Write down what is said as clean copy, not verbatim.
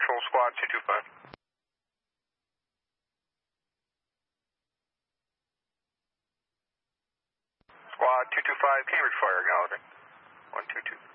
Patrol Squad 225. Squad 225, Cambridge Fire, acknowledging. 122.